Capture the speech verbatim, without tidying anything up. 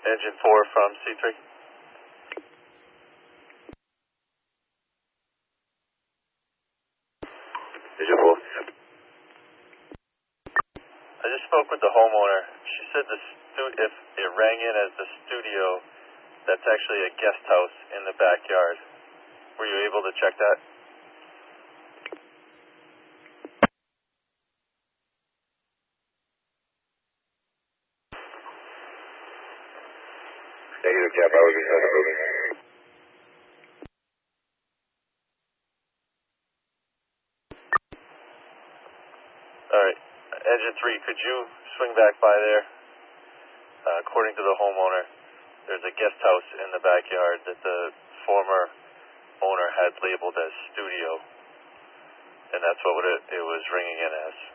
Engine four from C three. Engine four. I just spoke with the homeowner. She said the stu- if it rang in as the studio, that's actually a guest house in the backyard. Were you able to check that? Negative, Cap. I was inside the building. Alright. Engine three, could you swing back by there? Uh, according to the homeowner, there's a guest house in the backyard that the former owner had labeled as studio, and that's what it, it was ringing in as.